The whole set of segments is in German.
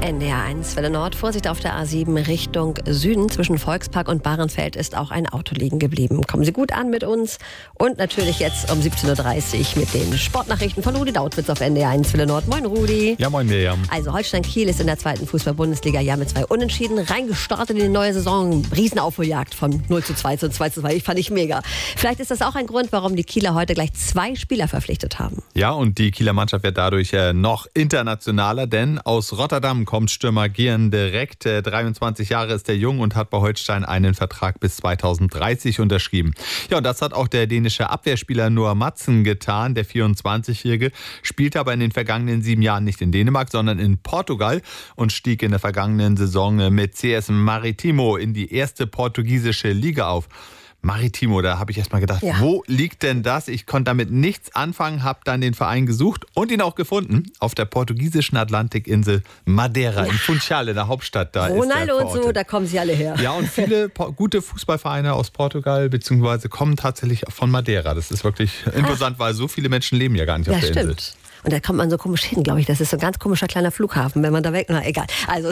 NDR1 Welle Nord. Vorsicht auf der A7 Richtung Süden. Zwischen Volkspark und Bahrenfeld ist auch ein Auto liegen geblieben. Kommen Sie gut an mit uns. Und natürlich jetzt um 17.30 Uhr mit den Sportnachrichten von Rudi Dautwitz auf NDR1 Welle Nord. Moin Rudi. Ja, moin Miriam. Also Holstein Kiel ist in der zweiten Fußball-Bundesliga ja mit 2 Unentschieden reingestartet in die neue Saison. Riesenaufholjagd von 0:2 zu 2:2. Fand ich mega. Vielleicht ist das auch ein Grund, warum die Kieler heute gleich 2 Spieler verpflichtet haben. Ja, und die Kieler Mannschaft wird dadurch noch internationaler, denn aus Rotterdam kommt Stürmer Gian direkt. 23 Jahre ist er jung und hat bei Holstein einen Vertrag bis 2030 unterschrieben. Ja, und das hat auch der dänische Abwehrspieler Noah Madsen getan. Der 24-Jährige spielte aber in den vergangenen 7 Jahren nicht in Dänemark, sondern in Portugal und stieg in der vergangenen Saison mit CS Maritimo in die erste portugiesische Liga auf. Maritimo, da habe ich erst mal gedacht, ja. Wo liegt denn das? Ich konnte damit nichts anfangen, habe dann den Verein gesucht und ihn auch gefunden auf der portugiesischen Atlantikinsel Madeira, in Funchal, in der Hauptstadt. Da Ronaldo ist und so, da kommen sie alle her. Ja, und viele gute Fußballvereine aus Portugal beziehungsweise kommen tatsächlich von Madeira. Das ist wirklich imposant, weil so viele Menschen leben ja gar nicht auf der Insel. Stimmt. Und da kommt man so komisch hin, glaube ich. Das ist so ein ganz komischer kleiner Flughafen, wenn man da weg... Na, egal. Also,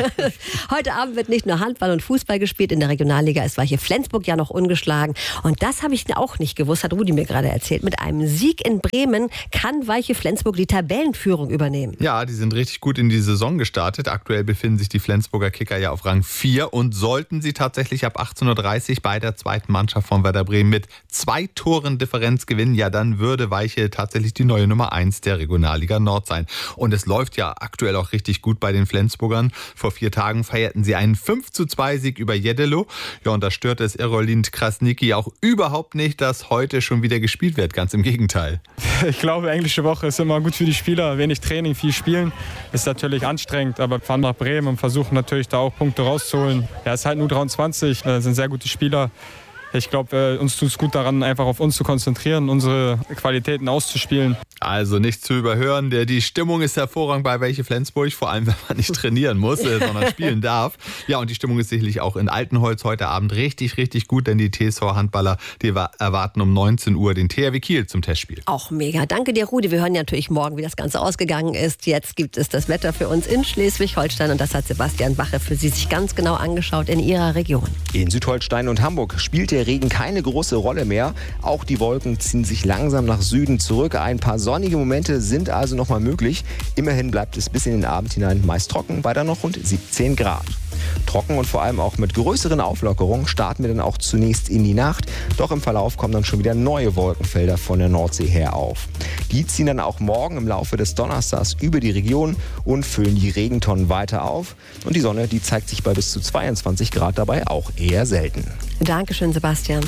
heute Abend wird nicht nur Handball und Fußball gespielt. In der Regionalliga ist Weiche Flensburg ja noch ungeschlagen. Und das habe ich auch nicht gewusst, hat Rudi mir gerade erzählt. Mit einem Sieg in Bremen kann Weiche Flensburg die Tabellenführung übernehmen. Ja, die sind richtig gut in die Saison gestartet. Aktuell befinden sich die Flensburger Kicker ja auf Rang 4. Und sollten sie tatsächlich ab 18.30 Uhr bei der zweiten Mannschaft von Werder Bremen mit 2 Toren Differenz gewinnen, ja, dann würde Weiche tatsächlich die neue Nummer 1 der Regionalliga Nord sein. Und es läuft ja aktuell auch richtig gut bei den Flensburgern. Vor 4 Tagen feierten sie einen 5:2 Sieg über Jeddelo. Ja, und da stört es Erolind Krasniqi auch überhaupt nicht, dass heute schon wieder gespielt wird. Ganz im Gegenteil. Ich glaube, englische Woche ist immer gut für die Spieler. Wenig Training, viel Spielen. Ist natürlich anstrengend, aber wir fahren nach Bremen und versuchen natürlich da auch Punkte rauszuholen. Er ist halt nur 23, sind sehr gute Spieler. Ich glaube, uns tut es gut daran, einfach auf uns zu konzentrieren, unsere Qualitäten auszuspielen. Also nicht zu überhören, die Stimmung ist hervorragend bei Weiche Flensburg, vor allem wenn man nicht trainieren muss, sondern spielen darf. Ja, und die Stimmung ist sicherlich auch in Altenholz heute Abend richtig, richtig gut, denn die TSV-Handballer, die erwarten um 19 Uhr den THW Kiel zum Testspiel. Auch mega. Danke dir, Rudi. Wir hören ja natürlich morgen, wie das Ganze ausgegangen ist. Jetzt gibt es das Wetter für uns in Schleswig-Holstein und das hat Sebastian Bache für Sie sich ganz genau angeschaut in Ihrer Region. In Südholstein und Hamburg spielt der Regen keine große Rolle mehr. Auch die Wolken ziehen sich langsam nach Süden zurück. Ein paar sonnige Momente sind also noch mal möglich. Immerhin bleibt es bis in den Abend hinein meist trocken, bei dann noch rund 17 Grad. Trocken und vor allem auch mit größeren Auflockerungen starten wir dann auch zunächst in die Nacht. Doch im Verlauf kommen dann schon wieder neue Wolkenfelder von der Nordsee her auf. Die ziehen dann auch morgen im Laufe des Donnerstags über die Region und füllen die Regentonnen weiter auf. Und die Sonne, die zeigt sich bei bis zu 22 Grad dabei auch eher selten. Dankeschön, Sebastian.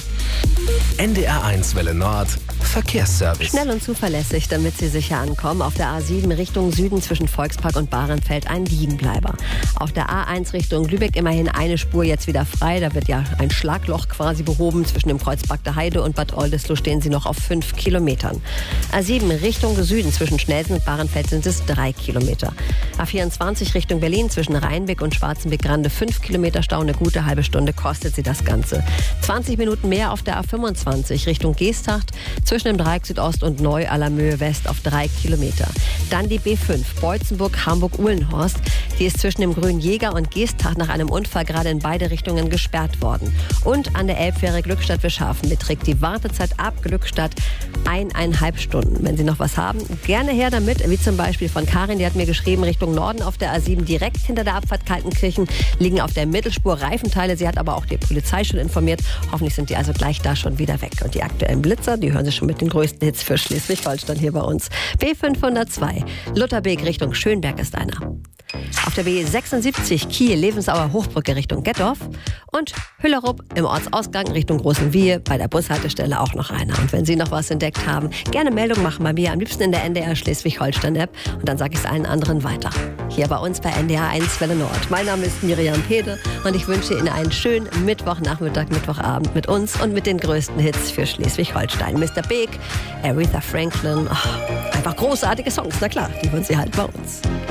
NDR1 Welle Nord Verkehrsservice. Schnell und zuverlässig, damit Sie sicher ankommen. Auf der A7 Richtung Süden zwischen Volkspark und Bahrenfeld ein Liegenbleiber. Auf der A1 Richtung Lübeck immerhin eine Spur jetzt wieder frei. Da wird ja ein Schlagloch quasi behoben. Zwischen dem Kreuzberg der Heide und Bad Oldesloe stehen Sie noch auf 5 Kilometern. A7 Richtung Süden zwischen Schnelsen und Bahrenfeld sind es 3 Kilometer. A24 Richtung Berlin zwischen Rheinbeck und Schwarzenbeck-Grande 5 Kilometer Stau. Eine gute halbe Stunde kostet Sie das Ganze. 20 Minuten mehr auf der A25 Richtung Geesthacht zwischen dem Dreieck Südost und Neu-Allermöhe West auf 3 Kilometer. Dann die B5 Beutzenburg, Hamburg-Uhlenhorst. Die ist zwischen dem Grünen Jäger und Geesthacht nach einem Unfall gerade in beide Richtungen gesperrt worden. Und an der Elbfähre Glückstadt-Wischhafen beträgt die Wartezeit ab Glückstadt 1,5 Stunden. Wenn Sie noch was haben, gerne her damit. Wie zum Beispiel von Karin, die hat mir geschrieben, Richtung Norden auf der A7 direkt hinter der Abfahrt Kaltenkirchen liegen auf der Mittelspur Reifenteile. Sie hat aber auch die Polizei schon informiert. Hoffentlich sind die also gleich da schon wieder weg. Und die aktuellen Blitzer, die hören Sie schon mit den größten Hits für Schleswig-Holstein hier bei uns. B502, Lutherbeek Richtung Schönberg ist einer. Auf der B76 Kiel-Lebensauer Hochbrücke Richtung Gettorf und Hüllerup im Ortsausgang Richtung Großenwiehe bei der Bushaltestelle auch noch einer. Und wenn Sie noch was entdeckt haben, gerne Meldung machen bei mir, am liebsten in der NDR Schleswig-Holstein-App und dann sage ich es allen anderen weiter. Hier bei uns bei NDR1 Welle Nord. Mein Name ist Miriam Pede und ich wünsche Ihnen einen schönen Mittwochnachmittag, Mittwochabend mit uns und mit den größten Hits für Schleswig-Holstein. Mr. Big, Aretha Franklin, einfach großartige Songs, na klar, die hören Sie halt bei uns.